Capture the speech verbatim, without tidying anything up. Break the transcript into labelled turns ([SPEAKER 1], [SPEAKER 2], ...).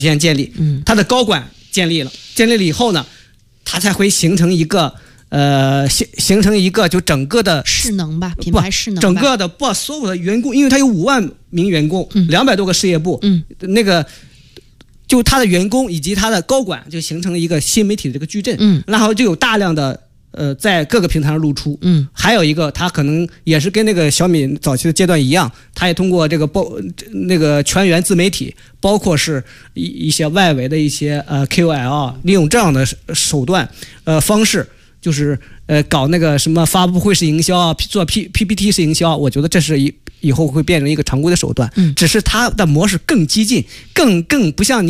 [SPEAKER 1] 先建立，嗯，它的高管建立了，建立了以后呢，它才会形成一个呃形形成一个就整个的
[SPEAKER 2] 势能吧，品牌势能吧，
[SPEAKER 1] 整个的不所有的员工，因为它有五万名员工，两、嗯、百多个事业部，嗯，那个就它的员工以及它的高管就形成了一个新媒体的这个矩阵，嗯，然后就有大量的。呃，在各个平台上露出，嗯，还有一个，它可能也是跟那个小米早期的阶段一样，它也通过这个包那个全员自媒体，包括是一一些外围的一些呃 K O L， 利用这样的手段呃方式，就是呃搞那个什么发布会式营销啊，做 P P P T 式营销，我觉得这是以以后会变成一个常规的手段，嗯，只是它的模式更激进，更更不像你。